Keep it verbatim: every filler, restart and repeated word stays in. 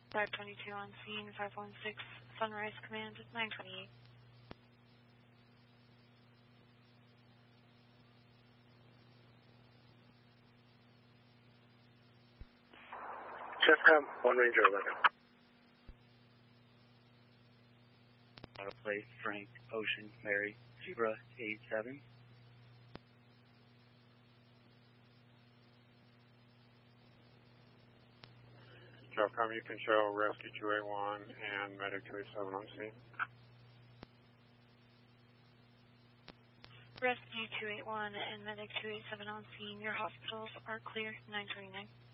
five twenty-two on scene, five one six Sunrise Command, nine twenty-eight. Chefcom, one Ranger eleven. Auto plate, Frank, Ocean, Mary, Zebra, eight seven. Chefcom, you can show Rescue two eight one and Medic two eight seven on scene. Rescue two eight one and Medic two eight seven on scene. Your hospitals are clear, nine twenty-nine.